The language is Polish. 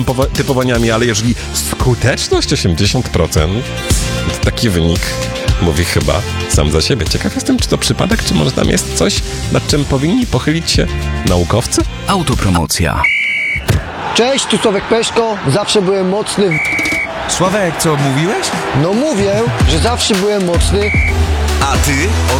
typowaniami, ale jeżeli skuteczność 80%, to taki wynik mówi chyba sam za siebie. Ciekaw jestem, czy to przypadek, czy może tam jest coś, nad czym powinni pochylić się naukowcy? Autopromocja. Cześć, tu Sławek Peszko. Zawsze byłem mocny. Sławek, co mówiłeś? No mówię, że zawsze byłem mocny. A ty